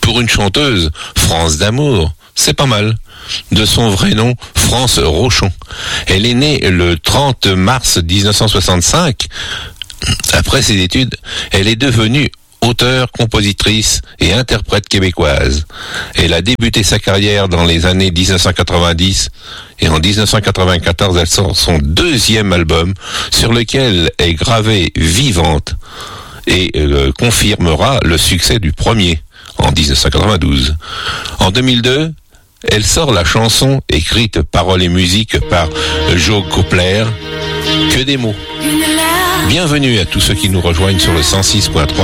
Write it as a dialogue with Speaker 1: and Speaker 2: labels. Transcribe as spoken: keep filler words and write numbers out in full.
Speaker 1: Pour une chanteuse, France d'amour, c'est pas mal. De son vrai nom, France Rochon. Elle est née le trente mars dix-neuf cent soixante-cinq. Après ses études, elle est devenue auteure, compositrice et interprète québécoise. Elle a débuté sa carrière dans les années dix-neuf cent quatre-vingt-dix et en dix-neuf cent quatre-vingt-quatorze, elle sort son deuxième album sur lequel est gravée Vivante et euh, confirmera le succès du premier en dix-neuf cent quatre-vingt-douze. En deux mille deux, elle sort la chanson écrite paroles et musique par Joe Coppler, Que des mots. Bienvenue à tous ceux qui nous rejoignent sur le cent six point trois